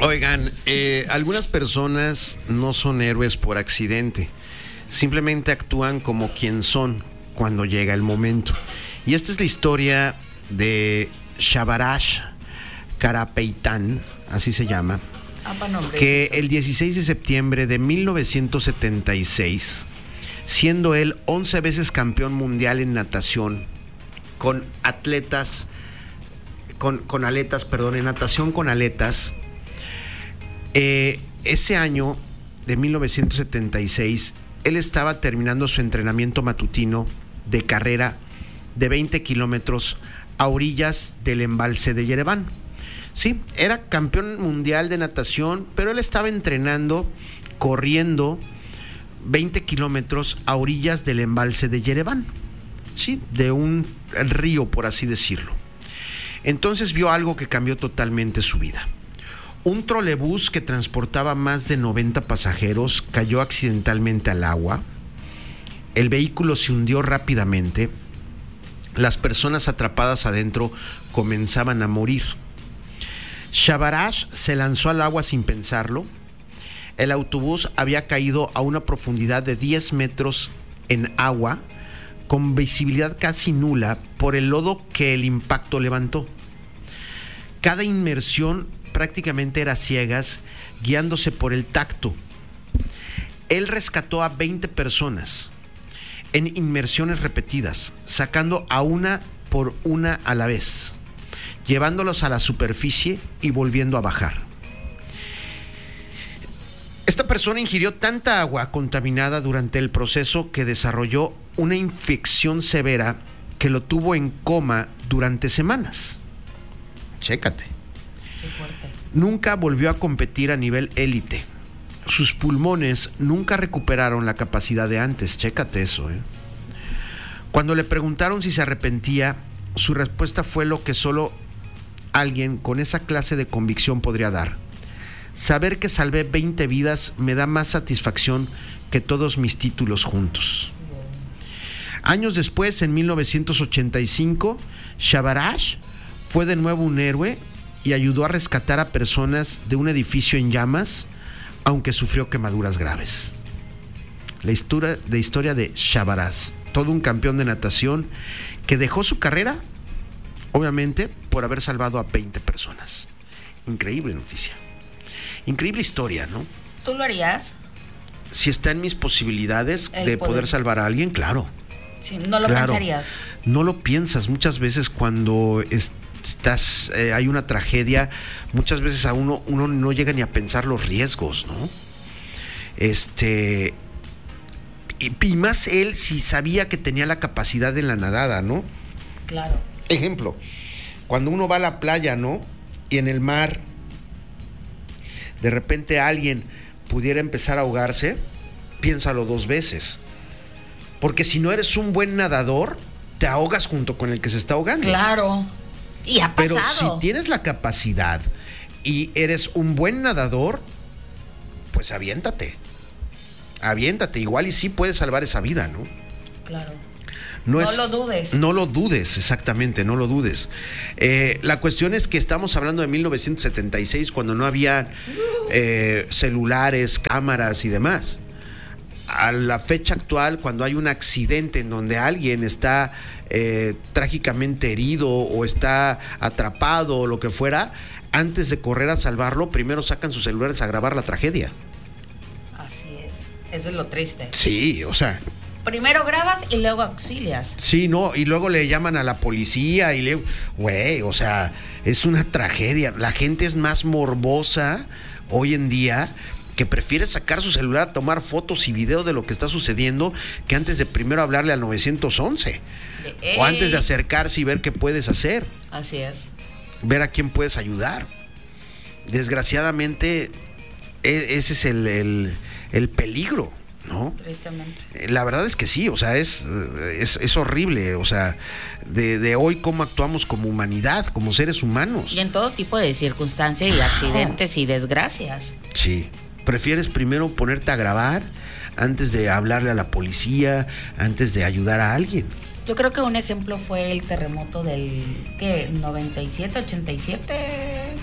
Oigan, algunas personas no son héroes por accidente. Simplemente actúan como quien son cuando llega el momento. Y esta es la historia de Shabaraj Karapetyan, así se llama, que el 16 de septiembre de 1976, siendo él 11 veces campeón mundial en natación, en natación con aletas, ese año de 1976, él estaba terminando su entrenamiento matutino de carrera de 20 kilómetros a orillas del embalse de Yereván. Sí, era campeón mundial de natación, pero él estaba entrenando, corriendo 20 kilómetros a orillas del embalse de Yereván. Sí, de un río, por así decirlo. Entonces vio algo que cambió totalmente su vida. Un trolebús que transportaba más de 90 pasajeros cayó accidentalmente al agua. El vehículo se hundió rápidamente. Las personas atrapadas adentro comenzaban a morir. Shabaraj se lanzó al agua sin pensarlo. El autobús había caído a una profundidad de 10 metros en agua, con visibilidad casi nula por el lodo que el impacto levantó. Cada inmersión prácticamente era ciegas, guiándose por el tacto. Él rescató a 20 personas en inmersiones repetidas, sacando a una por una a la vez, llevándolos a la superficie y volviendo a bajar. Esta persona ingirió tanta agua contaminada durante el proceso que desarrolló una infección severa que lo tuvo en coma durante semanas. Chécate. Qué fuerte. Nunca volvió a competir a nivel élite. Sus pulmones nunca recuperaron la capacidad de antes. Chécate eso, ¿eh? Cuando le preguntaron si se arrepentía, su respuesta fue lo que solo alguien con esa clase de convicción podría dar. Saber que salvé 20 vidas me da más satisfacción que todos mis títulos juntos. Años después, en 1985, Shabaraj fue de nuevo un héroe y ayudó a rescatar a personas de un edificio en llamas, aunque sufrió quemaduras graves. La historia de Shabaraj, todo un campeón de natación que dejó su carrera, obviamente, por haber salvado a 20 personas. Increíble noticia. Increíble historia, ¿no? ¿Tú lo harías? Si está en mis posibilidades de poder salvar a alguien, claro. Sí, no lo pensarías. No lo piensas. Muchas veces cuando hay una tragedia, muchas veces a uno no llega ni a pensar los riesgos, ¿no? Y más él si sabía que tenía la capacidad en la nadada, ¿no? Claro. Ejemplo, cuando uno va a la playa, ¿no? Y en el mar, de repente alguien pudiera empezar a ahogarse, piénsalo 2 veces. Porque si no eres un buen nadador, te ahogas junto con el que se está ahogando. Claro. Y ha pasado. Pero si tienes la capacidad y eres un buen nadador, pues aviéntate. Igual y sí puedes salvar esa vida, ¿no? Claro. No lo dudes. No lo dudes, exactamente, no lo dudes. La cuestión es que estamos hablando de 1976, cuando no había celulares, cámaras y demás. A la fecha actual, cuando hay un accidente en donde alguien está trágicamente herido o está atrapado o lo que fuera, antes de correr a salvarlo, primero sacan sus celulares a grabar la tragedia. Así es. Eso es lo triste. Sí, o sea... Primero grabas y luego auxilias. Sí, no, y luego le llaman a la policía y güey, o sea, es una tragedia. La gente es más morbosa hoy en día, que prefiere sacar su celular a tomar fotos y videos de lo que está sucediendo, que antes de primero hablarle al 911. O antes de acercarse y ver qué puedes hacer. Así es. Ver a quién puedes ayudar. Desgraciadamente, ese es el peligro, ¿no? Tristemente. La verdad es que sí, o sea, es horrible, o sea, de hoy cómo actuamos como humanidad, como seres humanos. Y en todo tipo de circunstancias y accidentes y desgracias. Sí, prefieres primero ponerte a grabar antes de hablarle a la policía, antes de ayudar a alguien. Yo creo que un ejemplo fue el terremoto del, ¿qué? 97, 87.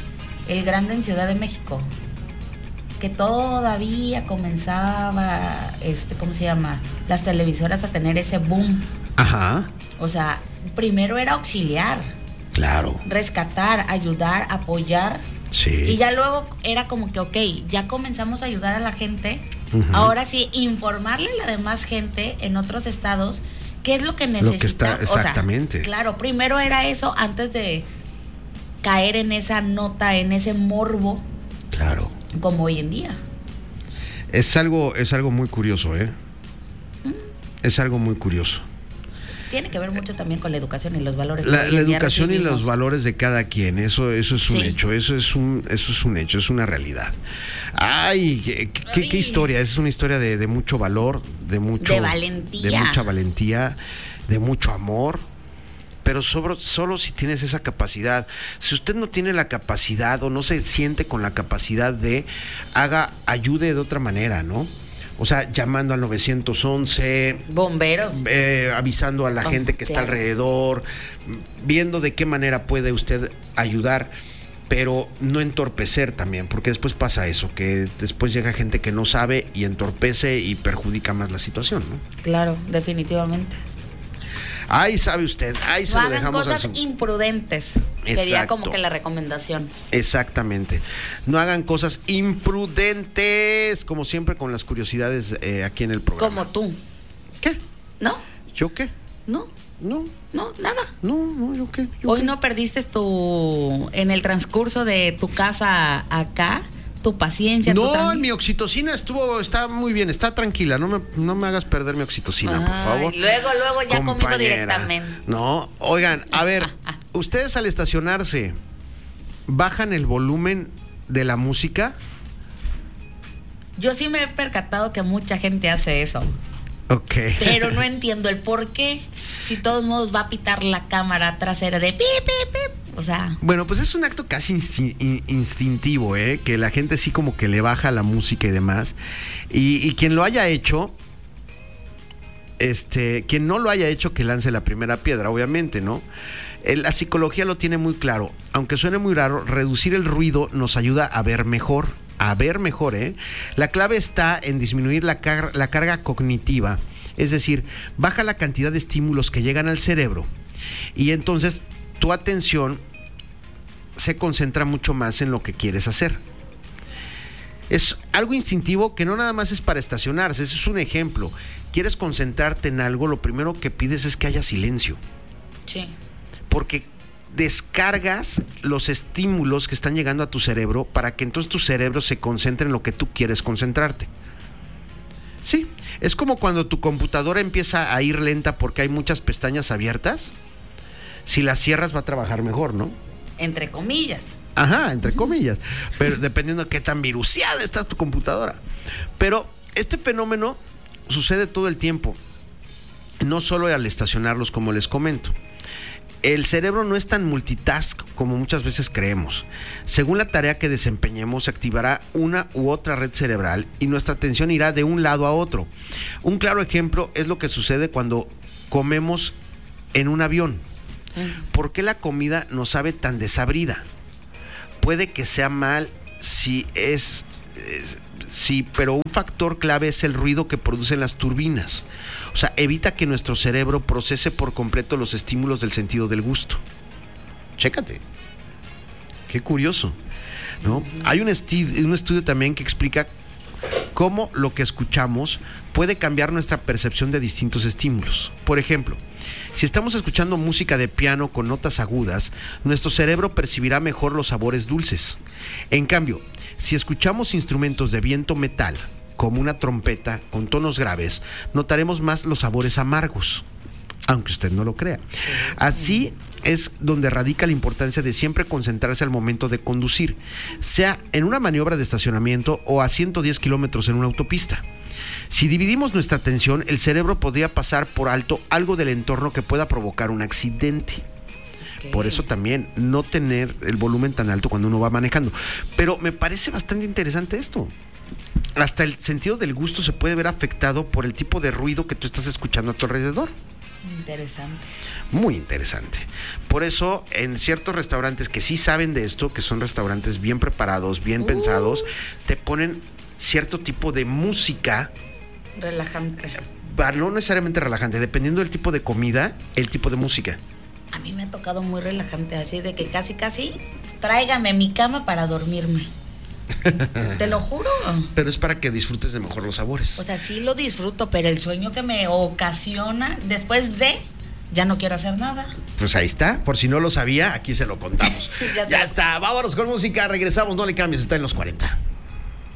el Grande en Ciudad de México, que todavía comenzaba, ¿cómo se llama? Las televisoras a tener ese boom. Ajá. O sea, primero era auxiliar. Claro. Rescatar, ayudar, apoyar. Sí. Y ya luego era como que, ok, ya comenzamos a ayudar a la gente. Ujú. Ahora sí, informarle a la demás gente en otros estados qué es lo que necesita. Lo que está, exactamente. O sea, claro, primero era eso antes de caer en esa nota, en ese morbo. Claro. Como hoy en día. Es algo muy curioso, ¿eh? Es algo muy curioso. Tiene que ver mucho también con la educación y los valores. La que hoy en día educación y recibimos. los valores de cada quien, eso es un Sí. hecho, eso es un hecho, es una realidad. Ay, qué historia, es una historia de mucho valor, de valentía. de mucha valentía, de mucho amor. Pero solo si tienes esa capacidad. Si usted no tiene la capacidad o no se siente con la capacidad ayude de otra manera, ¿no? O sea, llamando al 911, Bomberos. avisando a la gente que está alrededor, viendo de qué manera puede usted ayudar, pero no entorpecer también, porque después pasa eso, que después llega gente que no sabe y entorpece y perjudica más la situación, ¿no? Claro, definitivamente. Ahí sabe usted, ahí No se lo hagan dejamos cosas a su... imprudentes. Sería Exacto. como que la recomendación. Exactamente. No hagan cosas imprudentes, como siempre con las curiosidades aquí en el programa. Como tú. ¿Qué? ¿No? ¿Yo qué? No, No, nada. no, ¿yo qué? ¿Yo Hoy qué? no perdiste en el transcurso de tu casa acá, tu paciencia. No, mi oxitocina está muy bien, está tranquila. No me hagas perder mi oxitocina, por favor. Luego ya comiendo Compañera. directamente. No, oigan, a ver, ustedes al estacionarse, ¿bajan el volumen de la música? Yo sí me he percatado que mucha gente hace eso. Ok. Pero no entiendo el por qué. Si de todos modos va a pitar la cámara trasera de pip, pip, pip. O sea. Bueno, pues es un acto casi instintivo, que la gente sí como que le baja la música y demás. Y quien lo haya hecho, quien no lo haya hecho, que lance la primera piedra, obviamente, ¿no? La psicología lo tiene muy claro. Aunque suene muy raro, reducir el ruido nos ayuda a ver mejor. La clave está en disminuir la carga cognitiva. Es decir, baja la cantidad de estímulos que llegan al cerebro. Y entonces tu atención se concentra mucho más en lo que quieres hacer. Es algo instintivo que no nada más es para estacionarse. Ese es un ejemplo. Quieres concentrarte en algo, lo primero que pides es que haya silencio. Sí. Porque descargas los estímulos que están llegando a tu cerebro para que entonces tu cerebro se concentre en lo que tú quieres concentrarte. Sí, es como cuando tu computadora empieza a ir lenta porque hay muchas pestañas abiertas. Si las cierras va a trabajar mejor, ¿no? Entre comillas. Ajá, entre comillas. Pero dependiendo de qué tan viruciada está tu computadora. Pero este fenómeno sucede todo el tiempo. No solo al estacionarlos, como les comento. El cerebro no es tan multitask como muchas veces creemos. Según la tarea que desempeñemos, se activará una u otra red cerebral y nuestra atención irá de un lado a otro. Un claro ejemplo es lo que sucede cuando comemos en un avión. ¿Por qué la comida nos sabe tan desabrida? Puede que sea mal pero un factor clave es el ruido que producen las turbinas. O sea, evita que nuestro cerebro procese por completo los estímulos del sentido del gusto. Chécate. Qué curioso, ¿no? Hay un estudio también que explica cómo lo que escuchamos puede cambiar nuestra percepción de distintos estímulos. Por ejemplo, si estamos escuchando música de piano con notas agudas, nuestro cerebro percibirá mejor los sabores dulces. En cambio, si escuchamos instrumentos de viento metal, como una trompeta con tonos graves, notaremos más los sabores amargos, aunque usted no lo crea. Así es donde radica la importancia de siempre concentrarse al momento de conducir, sea en una maniobra de estacionamiento o a 110 kilómetros en una autopista. Si dividimos nuestra atención, el cerebro podría pasar por alto algo del entorno que pueda provocar un accidente. Okay. Por eso también no tener el volumen tan alto cuando uno va manejando. Pero me parece bastante interesante esto. Hasta el sentido del gusto se puede ver afectado por el tipo de ruido que tú estás escuchando a tu alrededor. Interesante. Muy interesante. Por eso, en ciertos restaurantes que sí saben de esto, que son restaurantes bien preparados, bien pensados, te ponen cierto tipo de música. Relajante. No necesariamente relajante, dependiendo del tipo de comida, el tipo de música. A mí me ha tocado muy relajante, así de que casi, tráigame mi cama para dormirme. Te lo juro. Pero es para que disfrutes de mejor los sabores. O sea, sí lo disfruto, pero el sueño que me ocasiona después de, ya no quiero hacer nada. Pues ahí está, por si no lo sabía, aquí se lo contamos. Ya está, vámonos con música, regresamos, no le cambies, está en los 40.